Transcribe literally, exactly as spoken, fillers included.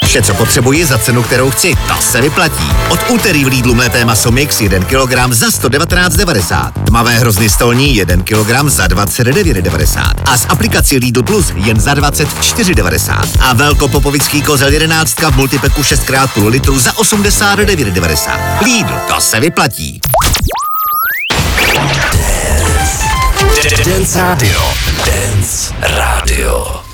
Vše, co potřebuji za cenu, kterou chci, to se vyplatí. Od úterý v Lidlu mlété maso mix jeden kilogram za sto devatenáct devadesát. Tmavé hrozny stolní jeden kilogram za dvacet devět devadesát. A s aplikací Lidl Plus jen za dvacet čtyři devadesát. A velkopopovický kozel jedenáctka v multipeku šest krát půl litru za osmdesát devět devadesát. Lidl, to se vyplatí. Dance Radio. Dance Radio.